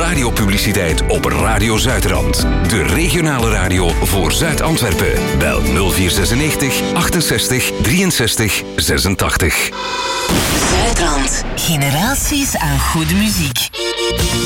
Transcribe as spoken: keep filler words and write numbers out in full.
radiopubliciteit op Radio Zuidrand. De regionale radio voor Zuid-Antwerpen. Bel nul vier zesennegentig achtenzestig drieënzestig zesentachtig. Zuidrand. Generaties aan goede muziek.